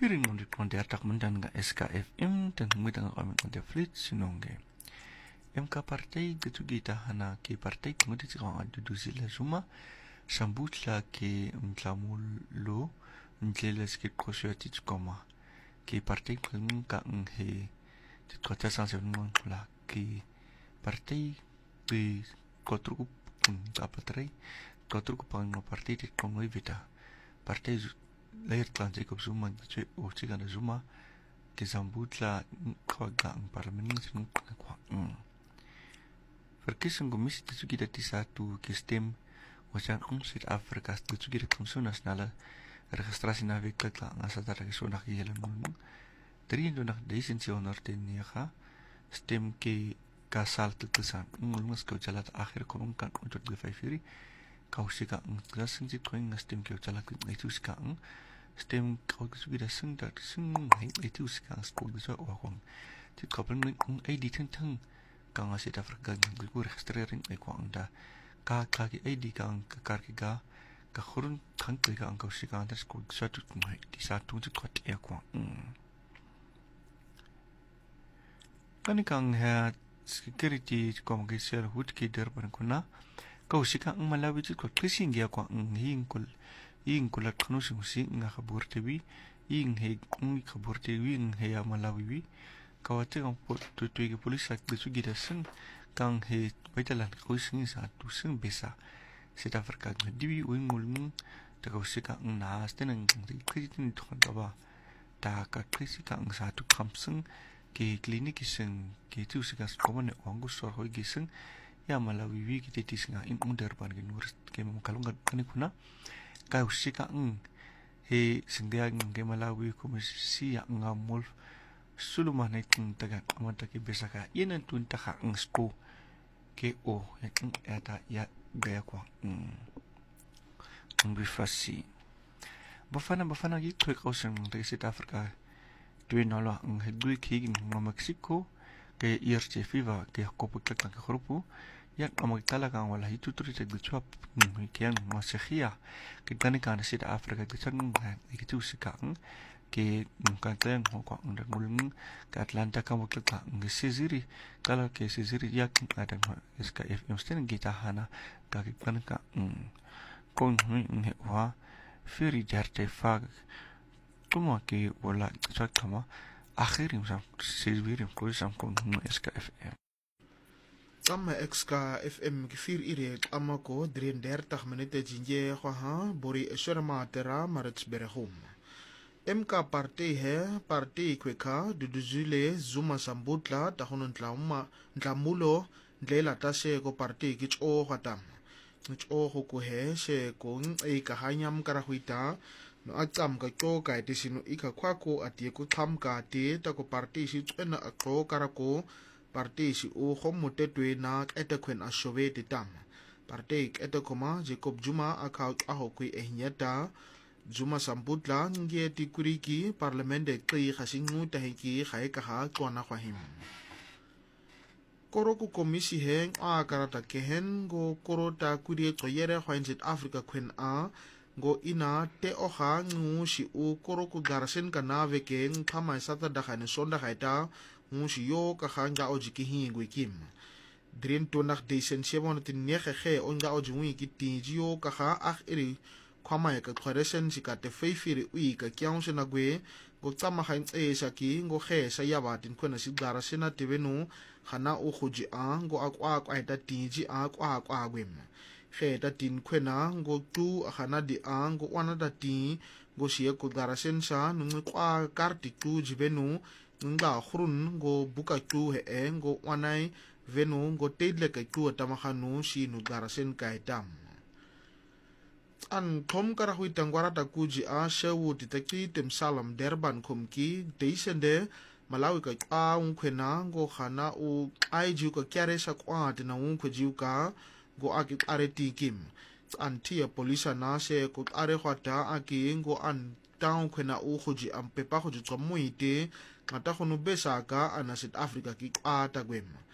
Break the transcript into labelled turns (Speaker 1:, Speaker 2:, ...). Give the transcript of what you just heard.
Speaker 1: Piring on der tak mendan nga SKFM dan ngudang kami on der fleet sinongge. MK partai gitu kita hana ke partai ngudi cikang adu sila zuma sambutla ke mtlamulo ndlela skit kosyotit koma ke partai kung ka nghe tit kota sanse la ke partai ke kotruku kapatrai kotruku pang partai tit kongoi vita partai leer klan Jacob Zuma tse o chigana Zuma ke zambutla kwaga ang parlement sin kwa verkiezing commissie te sugi dat satu ke stem wasan South Afrika te sugi dat komso nasionale registrasie na weeklik la asata ke so nak hele nun 23,709 stem ke kasal te san ngulmas ko jalat akhir kon kan untuk de 5 kausika ang klaseng jit koing stem ke jalat itu sekarang stem kau sugi da sing da sing itu sekarang sport so wang ti kapal ng ID tentang kang South Afrika ng gur registrering ai kwang da ka ki ID kang kar ki ga ka khurun kang ki ga ang kausika da sport so tu mai di satu tu kot e kwang kani kang ha security communication hut ki derban kuna kausika ang Malawi tu kot krising ya kwang ing kulat kanu sing nga kaburtewi ing he ng kaburtewi ng he Malawi kawate ang tutuig polis ak besu gida sing kang he baitalan ko sing sa tu sing besa South Africa diwi wing mulung ta kausika ang naas tenang kritin to ba ta ka krisika ang sa tu kamsing ke klinik sing ke tu sika komane wangu sor hoy gising ya Malawi wi kitetis nga in under ban genur ke makalungan kanikuna kausika ang he sindiag ng Malawi komisi ang amol suluman itong taga amanta ke besaka yan ang tunta ka ang spo ke o yung eta ya gaya ko ang bifasi bafana gitu ko sa South Africa tuwin nalo ang hegui kiging ng Mexico ke IRC FIFA ke kopukak ng grupo yan ang magtalagang wala hituturi sa gutsuap kaya masahia kitanika na South Africa kitang ikitusikang ke kanteng ko ang dagulung ke Atlanta ka magtaka ang seziri kala ke seziri yak ada SKFM sten kita hana kakipan ka kung wa feri jarte fag tuma ke wala sakama akhirim sa seziri ko sam kung SKFM
Speaker 2: Tama XKFM kifir ire ama ko 33 minute jinje ha bori esharma tera marits berehum MK party he party kweka duduzule Zuma sambutla tahunun tlamulo ndlela tase ko party kicho khatam kicho ko he she ko e kahanyam karahuita no atsam ka cho ka tisino ikakhwako atie ko tham ka te ta ko party si tsena akho karako party si o khomutetwe na etekwen ashobe titam party etekoma Jacob Zuma akha aho ku enyata Zuma sambutla ngie tikuriki parlamente qi khasingu tahiki khaika ha twana khwahim koroku komisi heng a karata kehen go korota kurie qoyere khwain South Africa khwen a go ina te oha ngu shi u koroku garsen kana veke ngkhama sata dakhane sonda khaita ngu shi yo ka khanga ojiki hingu kim drin tonak deisen sebon tin nege onga ojui kitinji yo ka kha akh iri kwama ka khwaresen sikate feifiri ui ka kyang sena gwe go tsama khain saki go khe sa yabatin khona sigara sena tibenu khana o khuji a go akwa kwa ta tinji a kwa gwem khe ta tin khona go tu khana di a go wana ta ti go sie ko garasen sa nu kwa karti tu jibenu nga khurun go buka tu he go wanai venu go tedle ka tu tamakhanu shi nu garasen kai tam an thom kara hui tangwara ta kuji a shewu titakti tem salam derban khumki deisende Malawi ka aung khena go khana u ai ju ka kyare sa kwa tina un khojiu ka go aki areti kim an tia polisa na se ko are khwata aki go an taung khena u khoji am pepa khoji chomuite ngata khonu besa ka ana South Africa ki ata gwem